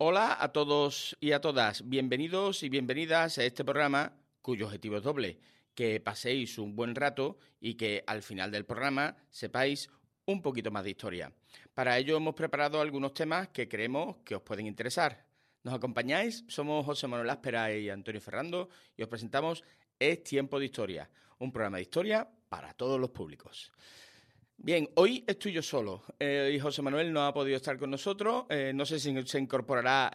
Hola a todos y a todas, bienvenidos y bienvenidas a este programa cuyo objetivo es doble, que paséis un buen rato y que al final del programa sepáis un poquito más de historia. Para ello hemos preparado algunos temas que creemos que os pueden interesar. ¿Nos acompañáis? Somos José Manuel Áspera y Antonio Ferrando y os presentamos Es Tiempo de Historia, un programa de historia para todos los públicos. Bien, hoy estoy yo solo y José Manuel no ha podido estar con nosotros. No sé si se incorporará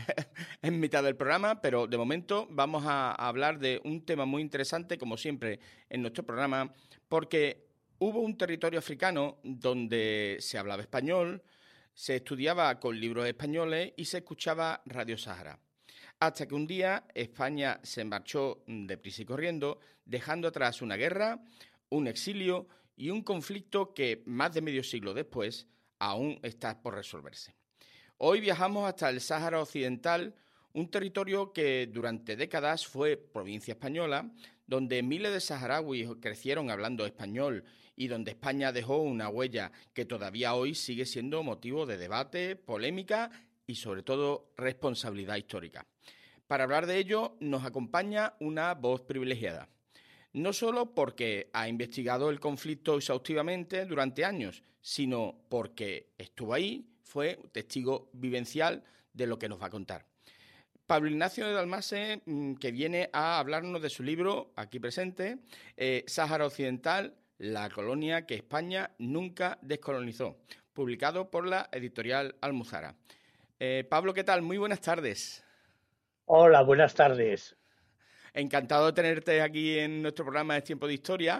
en mitad del programa, pero de momento vamos a hablar de un tema muy interesante, como siempre en nuestro programa, porque hubo un territorio africano donde se hablaba español, se estudiaba con libros españoles y se escuchaba Radio Sahara. Hasta que un día España se marchó deprisa y corriendo, dejando atrás una guerra, un exilio y un conflicto que, más de medio siglo después, aún está por resolverse. Hoy viajamos hasta el Sáhara Occidental, un territorio que durante décadas fue provincia española, donde miles de saharauis crecieron hablando español y donde España dejó una huella que todavía hoy sigue siendo motivo de debate, polémica y sobre todo responsabilidad histórica. Para hablar de ello nos acompaña una voz privilegiada. No solo porque ha investigado el conflicto exhaustivamente durante años, sino porque estuvo ahí, fue testigo vivencial de lo que nos va a contar. Pablo Ignacio de Dalmase, que viene a hablarnos de su libro, aquí presente, Sáhara Occidental, la colonia que España nunca descolonizó, publicado por la editorial Almuzara. Pablo, ¿qué tal? Muy buenas tardes. Hola, buenas tardes. Encantado de tenerte aquí en nuestro programa Es Tiempo de Historia.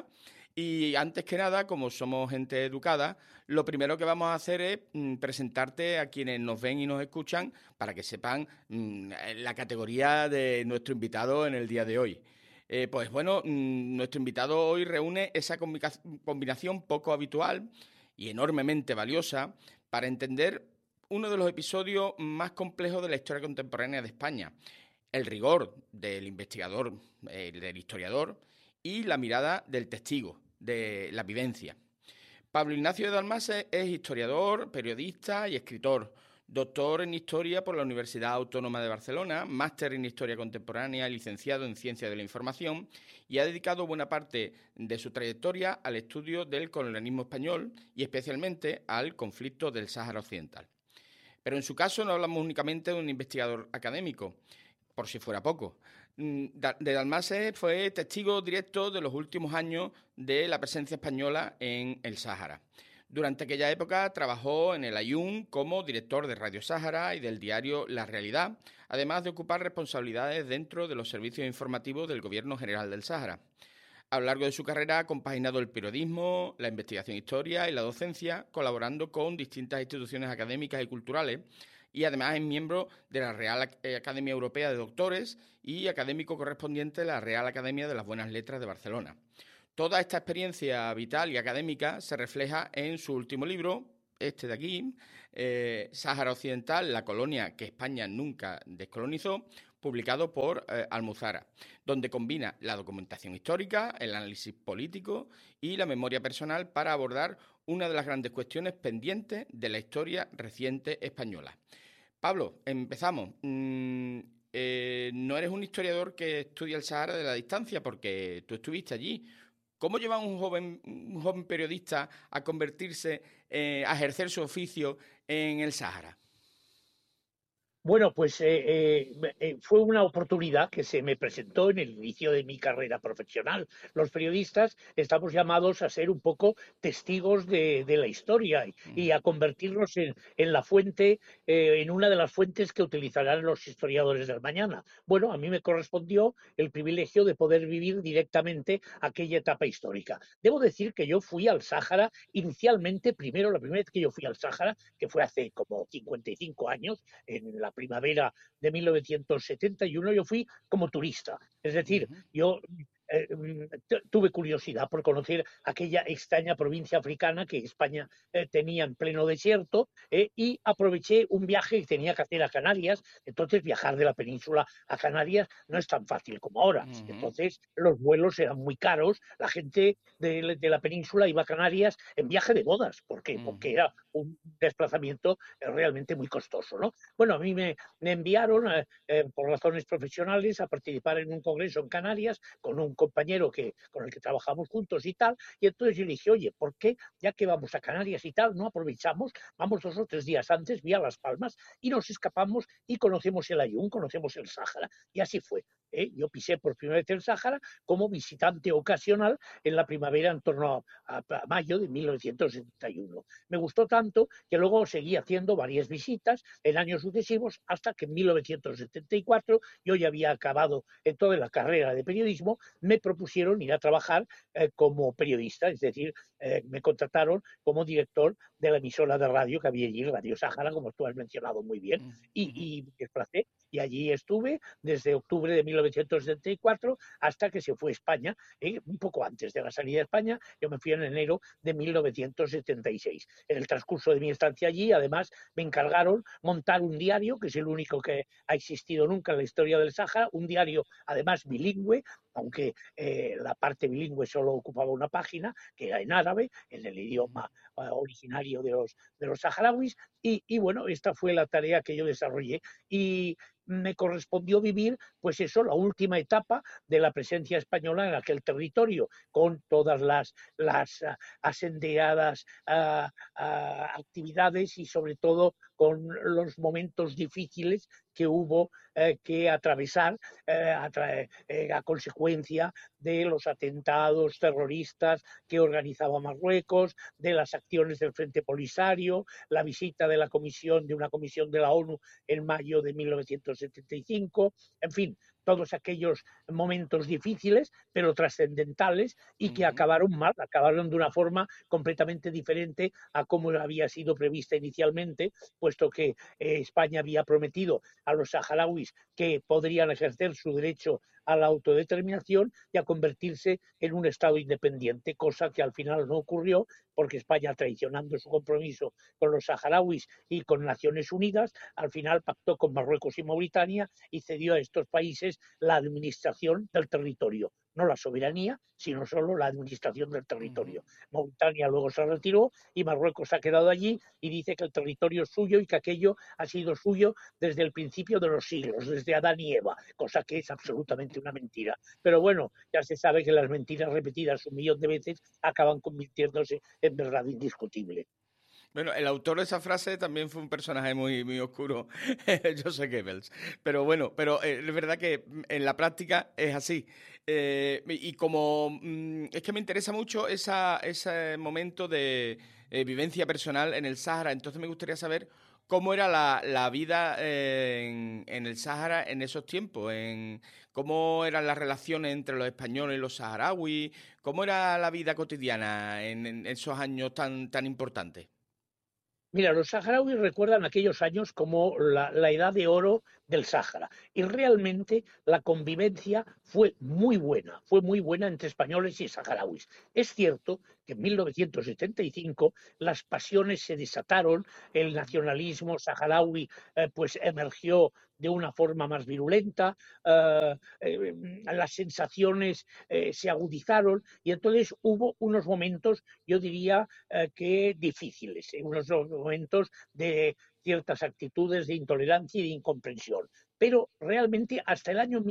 Y antes que nada, como somos gente educada, lo primero que vamos a hacer es presentarte a quienes nos ven y nos escuchan para que sepan la categoría de nuestro invitado en el día de hoy. Pues bueno, nuestro invitado hoy reúne esa combinación poco habitual y enormemente valiosa para entender uno de los episodios más complejos de la historia contemporánea de España, el rigor del investigador, del historiador y la mirada del testigo, de la vivencia. Pablo Ignacio de Dalmase es historiador, periodista y escritor, doctor en Historia por la Universidad Autónoma de Barcelona, máster en Historia Contemporánea y licenciado en Ciencia de la Información, y ha dedicado buena parte de su trayectoria al estudio del colonialismo español y especialmente al conflicto del Sáhara Occidental. Pero en su caso no hablamos únicamente de un investigador académico, por si fuera poco. De Dalmase fue testigo directo de los últimos años de la presencia española en el Sáhara. Durante aquella época trabajó en el Aaiún como director de Radio Sáhara y del diario La Realidad, además de ocupar responsabilidades dentro de los servicios informativos del Gobierno General del Sáhara. A lo largo de su carrera ha compaginado el periodismo, la investigación historia y la docencia, colaborando con distintas instituciones académicas y culturales, y además es miembro de la Real Academia Europea de Doctores y académico correspondiente de la Real Academia de las Buenas Letras de Barcelona. Toda esta experiencia vital y académica se refleja en su último libro, este de aquí, Sáhara Occidental, la colonia que España nunca descolonizó, publicado por Almuzara, donde combina la documentación histórica, el análisis político y la memoria personal para abordar una de las grandes cuestiones pendientes de la historia reciente española. Pablo, empezamos. No eres un historiador que estudia el Sahara de la distancia porque tú estuviste allí. ¿Cómo lleva un joven periodista a convertirse, a ejercer su oficio en el Sahara? Bueno, pues fue una oportunidad que se me presentó en el inicio de mi carrera profesional. Los periodistas estamos llamados a ser un poco testigos de la historia y a convertirnos en la fuente, en una de las fuentes que utilizarán los historiadores del mañana. Bueno, a mí me correspondió el privilegio de poder vivir directamente aquella etapa histórica. Debo decir que yo fui al Sáhara inicialmente, primero, la primera vez que yo fui al Sáhara, que fue hace como 55 años, en la primavera de 1971, yo fui como turista. Es decir, Uh-huh. yo tuve curiosidad por conocer aquella extraña provincia africana que España tenía en pleno desierto, y aproveché un viaje que tenía que hacer a Canarias. Entonces viajar de la península a Canarias no es tan fácil como ahora. Ujú, Entonces los vuelos eran muy caros. La gente de la península iba a Canarias en viaje de bodas. ¿Por qué? Porque ujú. era un desplazamiento realmente muy costoso, ¿no? Bueno, a mí me enviaron por razones profesionales a participar en un congreso en Canarias con un compañero con el que trabajamos juntos y tal, y entonces yo le dije, oye, ¿por qué, ya que vamos a Canarias y tal, no aprovechamos, vamos 2 o 3 días antes, vía Las Palmas, y nos escapamos y conocemos el Ayun, conocemos el Sáhara? Y así fue. Yo pisé por primera vez el Sáhara como visitante ocasional en la primavera en torno a mayo de 1971. Me gustó tanto que luego seguí haciendo varias visitas en años sucesivos hasta que en 1974 yo ya había acabado en toda la carrera de periodismo. Me propusieron ir a trabajar como periodista, es decir, me contrataron como director de la emisora de radio que había allí, Radio Sáhara, como tú has mencionado muy bien, Ujú. y me desplacé y allí estuve desde octubre de 1974 hasta que se fue a España, un poco antes de la salida de España. Yo me fui en enero de 1976. En el transcurso de mi estancia allí, además, me encargaron montar un diario, que es el único que ha existido nunca en la historia del Sáhara, un diario además bilingüe, aunque la parte bilingüe solo ocupaba una página, que era en árabe, en el idioma originario de los saharauis, y bueno, esta fue la tarea que yo desarrollé, y me correspondió vivir, pues eso, la última etapa de la presencia española en aquel territorio, con todas las asendeadas actividades y sobre todo con los momentos difíciles que hubo que atravesar a consecuencia de los atentados terroristas que organizaba Marruecos, de las acciones del Frente Polisario, la visita de una comisión de la ONU en mayo de 1975, en fin, todos aquellos momentos difíciles, pero trascendentales, y que Ujú. acabaron mal, acabaron de una forma completamente diferente a como había sido prevista inicialmente, puesto que España había prometido a los saharauis que podrían ejercer su derecho a la autodeterminación y a convertirse en un Estado independiente, cosa que al final no ocurrió, porque España, traicionando su compromiso con los saharauis y con Naciones Unidas, al final pactó con Marruecos y Mauritania y cedió a estos países la administración del territorio, no la soberanía, sino solo la administración del Ujú. territorio. Mauritania luego se retiró y Marruecos ha quedado allí y dice que el territorio es suyo y que aquello ha sido suyo desde el principio de los siglos, desde Adán y Eva, cosa que es absolutamente una mentira. Pero bueno, ya se sabe que las mentiras repetidas 1 millón de veces acaban convirtiéndose en verdad indiscutible. Bueno, el autor de esa frase también fue un personaje muy, muy oscuro, Joseph Goebbels. Pero bueno, es verdad que en la práctica es así. Y como es que me interesa mucho ese momento de vivencia personal en el Sáhara, entonces me gustaría saber cómo era la vida en el Sáhara en esos tiempos, cómo eran las relaciones entre los españoles y los saharauis, cómo era la vida cotidiana en esos años tan importantes. Mira, los saharauis recuerdan aquellos años como la edad de oro del Sáhara, y realmente la convivencia fue muy buena entre españoles y saharauis. Es cierto que en 1975 las pasiones se desataron, el nacionalismo saharaui pues emergió de una forma más virulenta, las sensaciones se agudizaron, y entonces hubo unos momentos, yo diría, que difíciles, unos momentos de ciertas actitudes de intolerancia y de incomprensión. Pero realmente hasta el año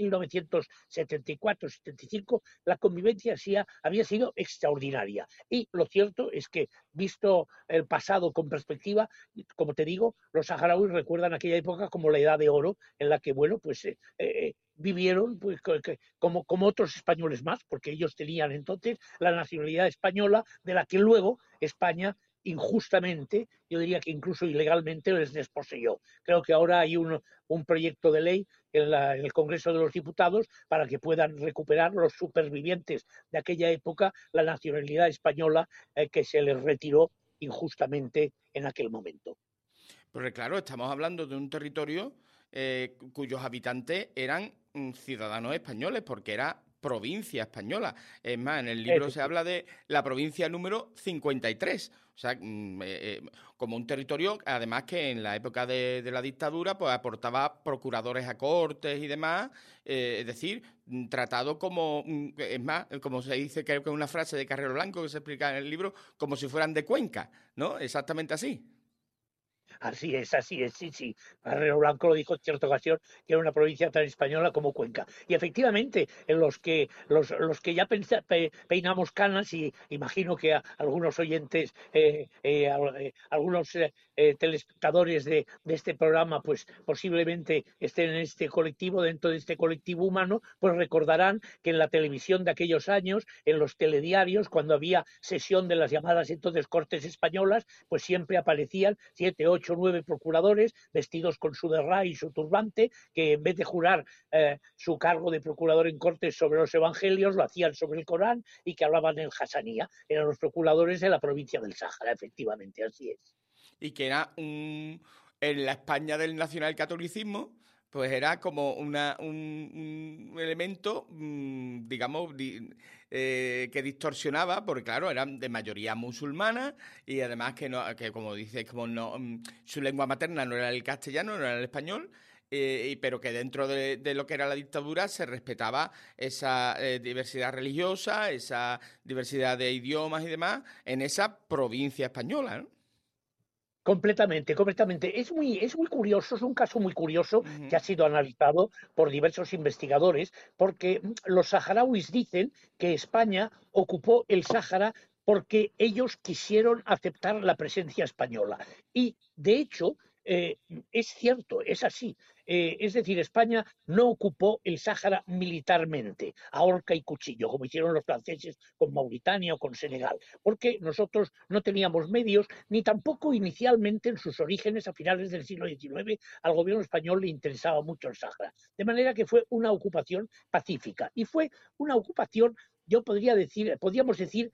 1974-75 la convivencia sí había sido extraordinaria. Y lo cierto es que, visto el pasado con perspectiva, como te digo, los saharauis recuerdan aquella época como la edad de oro en la que, bueno, pues vivieron pues, como otros españoles más, porque ellos tenían entonces la nacionalidad española, de la que luego España injustamente, yo diría que incluso ilegalmente, les desposeyó. Creo que ahora hay un proyecto de ley en el Congreso de los Diputados para que puedan recuperar los supervivientes de aquella época la nacionalidad española que se les retiró injustamente en aquel momento. Porque claro, estamos hablando de un territorio cuyos habitantes eran ciudadanos españoles, porque era provincia española. Es más, en el libro se Efectivamente. habla de la provincia número 53. O sea, como un territorio, además que en la época de la dictadura, pues aportaba procuradores a cortes y demás, es decir, tratado como, es más, como se dice, creo que es una frase de Carrero Blanco que se explica en el libro, como si fueran de Cuenca, ¿no? Exactamente así. Así es, sí, sí. Barrero Blanco lo dijo en cierta ocasión, que era una provincia tan española como Cuenca. Y efectivamente, en los que ya peinamos canas, y imagino que a algunos oyentes, algunos telespectadores de este programa, pues posiblemente estén en este colectivo, dentro de este colectivo humano, pues recordarán que en la televisión de aquellos años, en los telediarios, cuando había sesión de las llamadas entonces Cortes Españolas, pues siempre aparecían 7, 8, 9 procuradores vestidos con su derra y su turbante, que en vez de jurar su cargo de procurador en Cortes sobre los evangelios, lo hacían sobre el Corán y que hablaban en Hassanía. Eran los procuradores de la provincia del Sáhara, efectivamente, así es. Y que era en la España del nacionalcatolicismo, pues era como un elemento, digamos, que distorsionaba, porque claro, eran de mayoría musulmana y además que, no, que como dices, como no, su lengua materna no era el castellano, no era el español. Pero que dentro de lo que era la dictadura se respetaba esa diversidad religiosa, esa diversidad de idiomas y demás en esa provincia española, ¿no? Completamente, completamente. Es muy curioso, es un caso muy curioso que Ujú. ha sido analizado por diversos investigadores, porque los saharauis dicen que España ocupó el Sáhara porque ellos quisieron aceptar la presencia española. Y, de hecho, eh, es cierto, es así. Es decir, España no ocupó el Sáhara militarmente, a horca y cuchillo, como hicieron los franceses con Mauritania o con Senegal, porque nosotros no teníamos medios, ni tampoco inicialmente en sus orígenes a finales del siglo XIX al gobierno español le interesaba mucho el Sáhara. De manera que fue una ocupación pacífica y fue una ocupación, yo podríamos decir,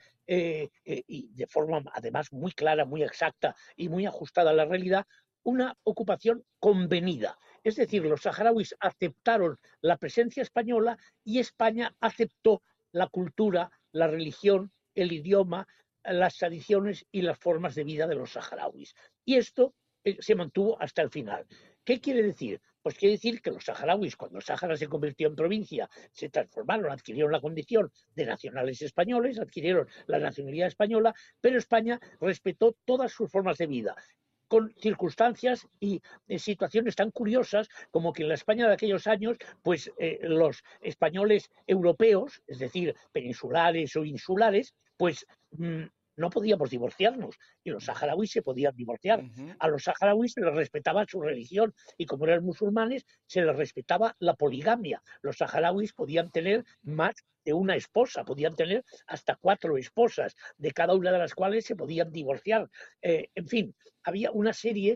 y de forma además muy clara, muy exacta y muy ajustada a la realidad, una ocupación convenida. Es decir, los saharauis aceptaron la presencia española y España aceptó la cultura, la religión, el idioma, las tradiciones y las formas de vida de los saharauis. Y esto se mantuvo hasta el final. ¿Qué quiere decir? Pues quiere decir que los saharauis, cuando el Sáhara se convirtió en provincia, se transformaron, adquirieron la condición de nacionales españoles, adquirieron la nacionalidad española, pero España respetó todas sus formas de vida, con circunstancias y situaciones tan curiosas como que en la España de aquellos años, pues los españoles europeos, es decir, peninsulares o insulares, pues no podíamos divorciarnos y los saharauis se podían divorciar. Ujú. A los saharauis se les respetaba su religión y como eran musulmanes se les respetaba la poligamia. Los saharauis podían tener más de una esposa, podían tener hasta 4 esposas, de cada una de las cuales se podían divorciar. En fin, había una serie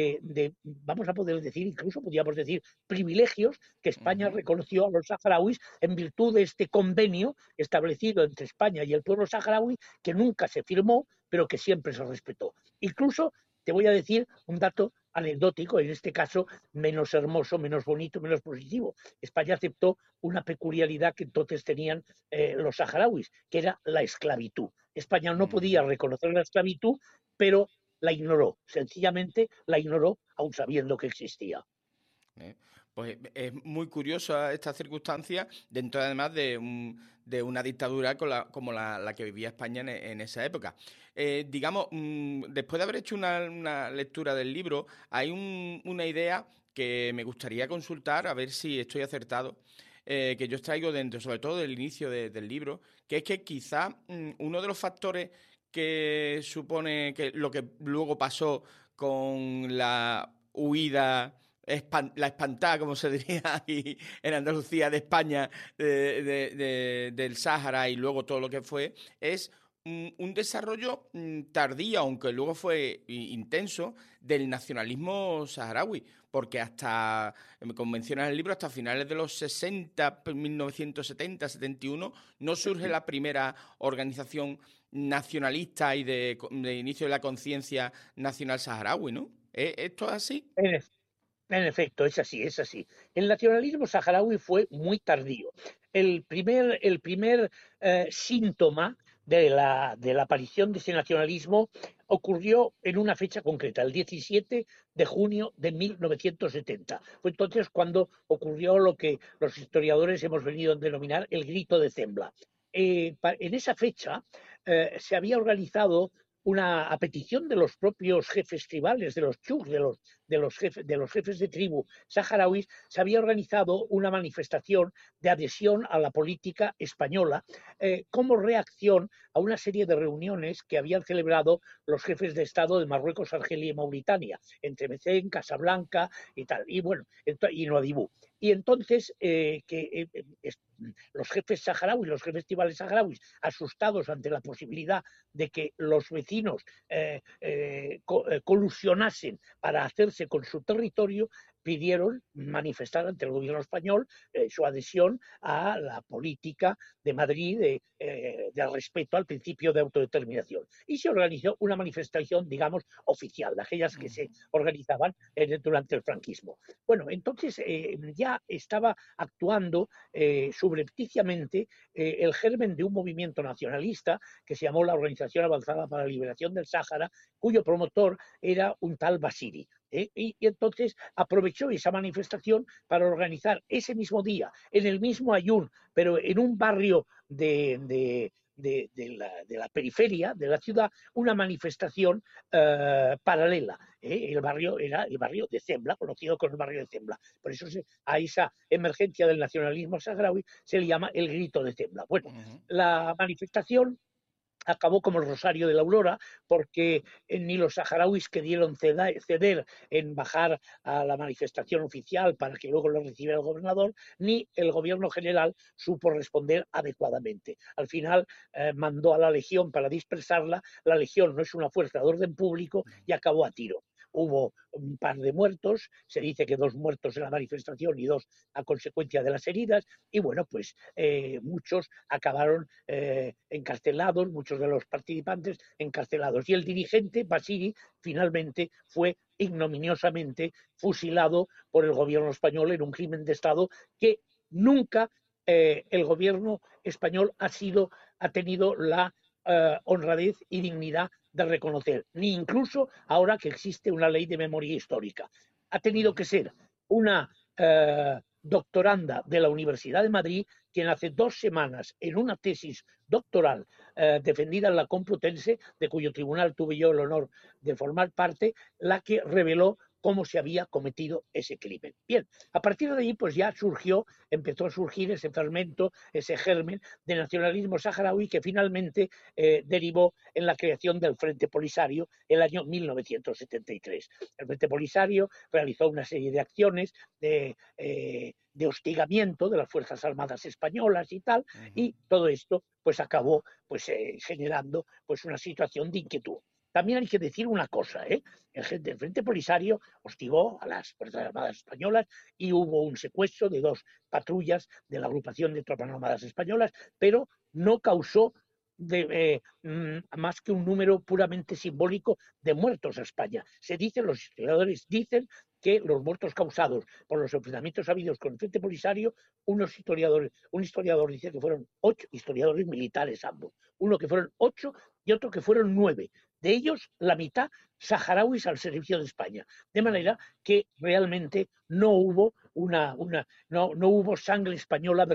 vamos a poder decir, incluso podríamos decir, privilegios que España Ujú. reconoció a los saharauis en virtud de este convenio establecido entre España y el pueblo saharaui, que nunca se firmó, pero que siempre se respetó. Incluso te voy a decir un dato anecdótico, en este caso menos hermoso, menos bonito, menos positivo. España aceptó una peculiaridad que entonces tenían los saharauis, que era la esclavitud. España no podía Ujú. reconocer la esclavitud, pero la ignoró, sencillamente la ignoró, aun sabiendo que existía. ¿Eh? Pues es muy curiosa esta circunstancia dentro además de una dictadura como la que vivía España en esa época. Digamos, después de haber hecho una lectura del libro, hay una idea que me gustaría consultar, a ver si estoy acertado, que yo extraigo dentro, sobre todo del inicio del libro, que es que quizá uno de los factores que supone que lo que luego pasó con la huida la espantada, como se diría aquí en Andalucía, de España, del Sáhara y luego todo lo que fue, es un desarrollo tardío, aunque luego fue intenso, del nacionalismo saharaui, porque hasta, como menciona en el libro, hasta finales de los 60, 1970, 71, no surge la primera organización nacionalista y de inicio de la conciencia nacional saharaui, ¿no? ¿Esto es así? En, en efecto, es así, es así. El nacionalismo saharaui fue muy tardío. el primer síntoma de la aparición de ese nacionalismo ocurrió en una fecha concreta, el 17 de junio de 1970. Fue entonces cuando ocurrió lo que los historiadores hemos venido a denominar el grito de Zembla. En esa fecha se había organizado a petición de los propios jefes tribales, de los chuks, de los jefes de tribu saharauis, se había organizado una manifestación de adhesión a la política española como reacción a una serie de reuniones que habían celebrado los jefes de Estado de Marruecos, Argelia y Mauritania, en Temecén, Casablanca y tal, y bueno, y Nuadhibou. Y entonces los jefes saharauis, los jefes tribales saharauis, asustados ante la posibilidad de que los vecinos colusionasen para hacerse con su territorio, pidieron manifestar ante el gobierno español su adhesión a la política de Madrid de respeto al principio de autodeterminación. Y se organizó una manifestación, digamos, oficial, de aquellas que se organizaban durante el franquismo. Bueno, entonces ya estaba actuando subrepticiamente el germen de un movimiento nacionalista que se llamó la Organización Avanzada para la Liberación del Sáhara, cuyo promotor era un tal Basiri. Y entonces aprovechó esa manifestación para organizar ese mismo día, en el mismo Ayun, pero en un barrio de la periferia de la ciudad, una manifestación paralela. El barrio era el barrio de Zembla, conocido como el barrio de Zembla. Por eso a esa emergencia del nacionalismo saharaui se le llama el grito de Zembla. Bueno, la manifestación acabó como el Rosario de la Aurora, porque ni los saharauis querían ceder en bajar a la manifestación oficial para que luego lo recibiera el gobernador, ni el gobierno general supo responder adecuadamente. Al final mandó a la Legión para dispersarla. La Legión no es una fuerza de orden público y acabó a tiro. Hubo un par de muertos, se dice que 2 muertos en la manifestación y 2 a consecuencia de las heridas, y bueno, pues muchos acabaron encarcelados, muchos de los participantes encarcelados. Y el dirigente, Basiri, finalmente fue ignominiosamente fusilado por el gobierno español en un crimen de Estado que nunca el gobierno español ha tenido la honradez y dignidad de reconocer, ni incluso ahora que existe una ley de memoria histórica. Ha tenido que ser una doctoranda de la Universidad de Madrid quien hace 2 semanas, en una tesis doctoral defendida en la Complutense, de cuyo tribunal tuve yo el honor de formar parte, la que reveló cómo se había cometido ese crimen. Bien, a partir de ahí pues ya empezó a surgir ese fermento, ese germen de nacionalismo saharaui que finalmente derivó en la creación del Frente Polisario en el año 1973. El Frente Polisario realizó una serie de acciones de hostigamiento de las Fuerzas Armadas españolas y tal, y todo esto pues acabó pues generando pues una situación de inquietud. También hay que decir una cosa, el Frente Polisario hostigó a las Fuerzas Armadas españolas y hubo un secuestro de 2 patrullas de la agrupación de tropas armadas españolas, pero no causó más que un número puramente simbólico de muertos a España. Los historiadores dicen que los muertos causados por los enfrentamientos habidos con el Frente Polisario, un historiador dice que fueron 8 historiadores militares ambos, uno que fueron 8 y otro que fueron 9. De ellos, la mitad saharauis al servicio de España. De manera que realmente no hubo no hubo sangre española